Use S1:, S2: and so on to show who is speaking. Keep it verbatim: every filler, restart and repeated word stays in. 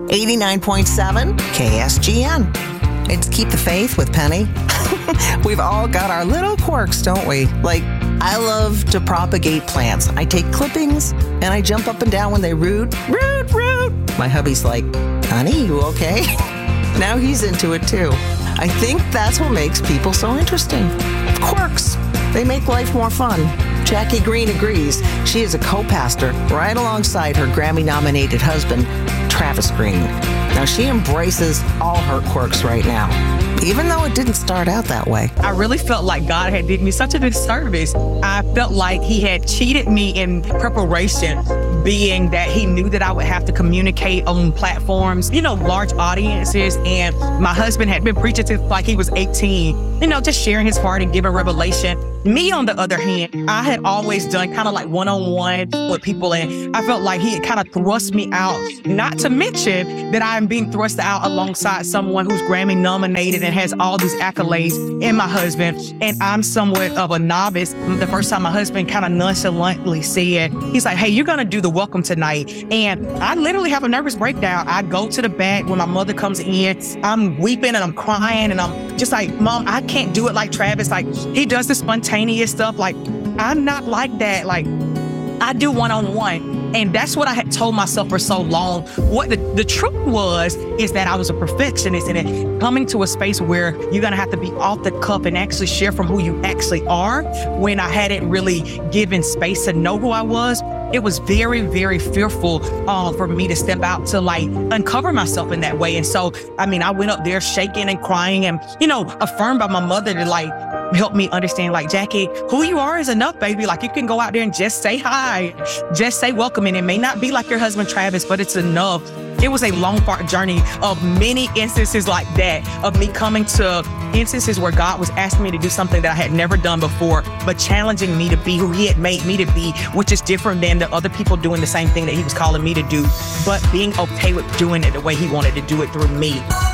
S1: eighty-nine point seven K S G N. It's Keep the Faith with Penny. We've all got our little quirks, don't we? Like, I love to propagate plants. I take clippings and I jump up and down when they root. Root, root. My hubby's like, honey, you okay? Now he's into it too. I think that's what makes people so interesting. Quirks. They make life more fun. Jackie Green agrees. She is a co-pastor right alongside her Grammy-nominated husband, Travis Green. Now, she embraces all her quirks right now, even though it didn't start out that way.
S2: I really felt like God had did me such a disservice. I felt like he had cheated me in preparation, being that he knew that I would have to communicate on platforms, you know, large audiences. And my husband had been preaching since like he was eighteen, you know, just sharing his heart and giving revelation. Me, on the other hand, I had always done kind of like one-on-one with people, and I felt like he had kind of thrust me out, not to mention that I'm being thrust out alongside someone who's Grammy nominated and has all these accolades, and my husband, and I'm somewhat of a novice. The first time my husband kind of nonchalantly said, he's like, hey, you're going to do the welcome tonight. And I literally have a nervous breakdown. I go to the back when my mother comes in, I'm weeping and I'm crying and I'm just like, Mom, I can't do it like Travis. Like, he does the spontaneous stuff. Like, I'm not like that. Like, I do one-on-one. And that's what I had told myself for so long. What the, the truth was is that I was a perfectionist, and it coming to a space where you're going to have to be off the cuff and actually share from who you actually are, when I hadn't really given space to know who I was. It was very, very fearful uh, for me to step out to like uncover myself in that way. And so, I mean, I went up there shaking and crying and, you know, affirmed by my mother to like help me understand, like, Jackie, who you are is enough, baby. Like, you can go out there and just say hi, just say welcome. And it may not be like your husband, Travis, but it's enough. It was a long, far journey of many instances like that, of me coming to instances where God was asking me to do something that I had never done before, but challenging me to be who he had made me to be, which is different than the other people doing the same thing that he was calling me to do, but being okay with doing it the way he wanted to do it through me.